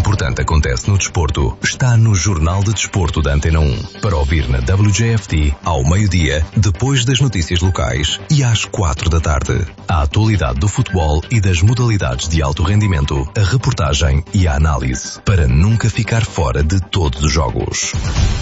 importante acontece no desporto está no Jornal de Desporto da Antena 1. Para ouvir na WJFT, ao meio-dia, depois das notícias locais e às 4 da tarde. A atualidade do futebol e das modalidades de alto rendimento, a reportagem e a análise. Para nunca ficar fora de todos os jogos.